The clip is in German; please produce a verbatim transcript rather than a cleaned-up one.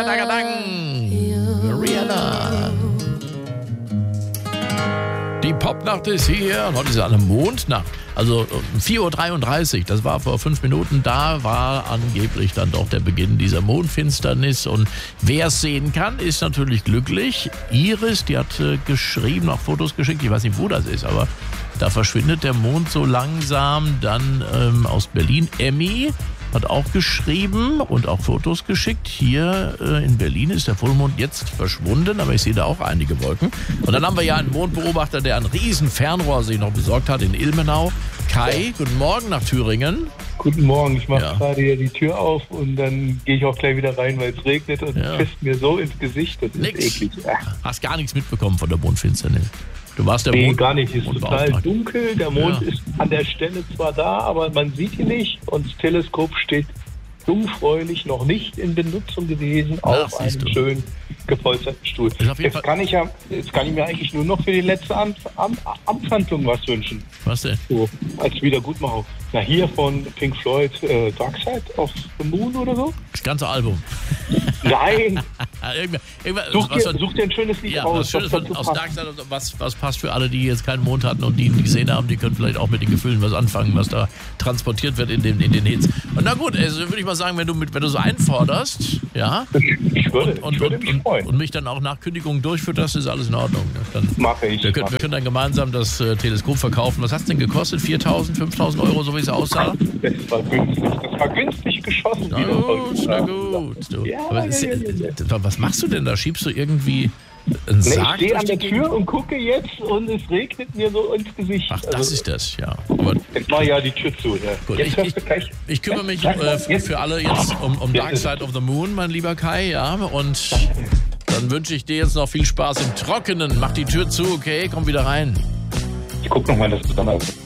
Dagadang. Rihanna. Die Popnacht ist hier und heute ist eine Mondnacht. Also vier Uhr dreiunddreißig, das war vor fünf Minuten, da war angeblich dann doch der Beginn dieser Mondfinsternis. Und wer es sehen kann, ist natürlich glücklich. Iris, die hat äh, geschrieben, auch Fotos geschickt, ich weiß nicht, wo das ist, aber da verschwindet der Mond so langsam. Dann ähm, aus Berlin, Emmy hat auch geschrieben und auch Fotos geschickt. Hier äh, in Berlin ist der Vollmond jetzt verschwunden, aber ich sehe da auch einige Wolken. Und dann haben wir ja einen Mondbeobachter, der ein riesen Fernrohr sich noch besorgt hat in Ilmenau. Kai, guten Morgen nach Thüringen. Guten Morgen, ich mache Ja. gerade hier die Tür auf und dann gehe ich auch gleich wieder rein, weil es regnet und Ja. pisst mir so ins Gesicht, das ist Nix. eklig. Ja. Hast gar nichts mitbekommen von der Mondfinsternis. Du warst der Nee, Mond. gar nicht, es ist total Mondbeauftragte. dunkel, der Mond Ja. ist an der Stelle zwar da, aber man sieht ihn nicht und das Teleskop steht jungfräulich noch nicht in Benutzung gewesen Ach, auf siehst einem du. schön gepolsterten Stuhl. Ist auf jeden Jetzt Fall- kann ich ja, jetzt kann ich mir eigentlich nur noch für die letzte Am Am Amtshandlung was wünschen. Was denn? So, als Wiedergutmachung. Na, hier von Pink Floyd, äh, Dark Side of the Moon oder so? Das ganze Album. Nein! irgendwann, irgendwann, Such was, dir, such dir ein schönes Lied ja, aus. was Schönes was von, dazu aus passt. Dark Side, was, was passt für alle, die jetzt keinen Mond hatten und die ihn gesehen haben, die können vielleicht auch mit den Gefühlen was anfangen, was da transportiert wird in den, in den Hits. Und na gut, also würde ich mal sagen, wenn du, mit, wenn du so einforderst, ja, Ich würde, und, ich würde und, mich und, freuen. und mich dann auch nach Kündigung durchführst, ist alles in Ordnung. Dann, Mache ich. wir, können, mache wir können dann gemeinsam das äh, Teleskop verkaufen. Was hat es denn gekostet? viertausend, fünftausend Euro, so wie es aussah? ich. Das war günstig. Das war günstig geschossen. Na wie das gut, heute na sagt. gut. Du. Ja, Aber ja, es- ja, ja, ja. Was machst du denn da? Schiebst du irgendwie einen Nee, ich Sarg stehe durch an die der Gegend? Tür und gucke jetzt und es regnet mir so ins Gesicht. Ach, das Also, ist das, ja. Aber jetzt mach ich ja die Tür zu. Ja. gut, Jetzt ich, hörst ich, du gleich. ich kümmere mich Ja, äh, jetzt. für alle jetzt um, um Jetzt Dark ist Side of the Moon, mein lieber Kai, ja. Und dann wünsche ich dir jetzt noch viel Spaß im Trockenen. Mach die Tür zu, okay? Komm wieder rein. Ich guck noch mal, dass du dann